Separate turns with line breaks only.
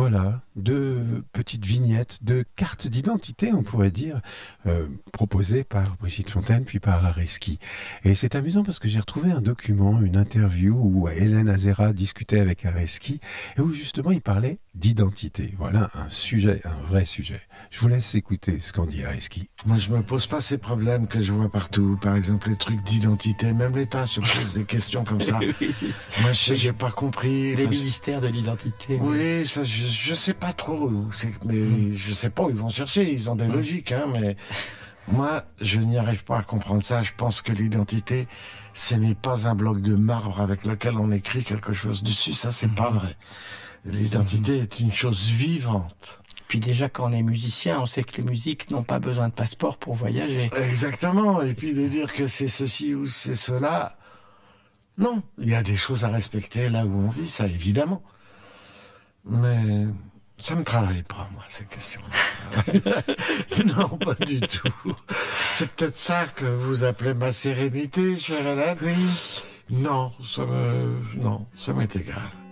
Voilà, deux petites vignettes de cartes d'identité, on pourrait dire, proposées par Brigitte Fontaine puis par Areski. Et c'est amusant parce que j'ai retrouvé un document, une interview où Hélène Azera discutait avec Areski et où justement il parlait d'identité. Voilà un sujet, un vrai sujet. Je vous laisse écouter ce qu'en dit Areski.
Moi, je me pose pas ces problèmes que je vois partout. Par exemple, les trucs d'identité. Même l'État se pose des questions comme ça. Moi, j'ai pas compris.
Les ministères de l'identité.
Oui, ça, je sais pas trop. Mais je sais pas où ils vont chercher. Ils ont des logiques, hein. Mais moi, je n'y arrive pas à comprendre ça. Je pense que l'identité, ce n'est pas un bloc de marbre avec lequel on écrit quelque chose dessus. Ça, c'est pas vrai. L'identité est une chose vivante.
Puis déjà, quand on est musicien, on sait que les musiques n'ont pas besoin de passeport pour voyager.
Exactement. Et puis de dire que c'est ceci ou c'est cela, non. Il y a des choses à respecter là où on vit, ça, évidemment. Mais ça me travaille pas, moi, ces questions-là. Non, pas du tout. C'est peut-être ça que vous appelez ma sérénité, chère Hélène.
Oui.
Non, ça m'est égal.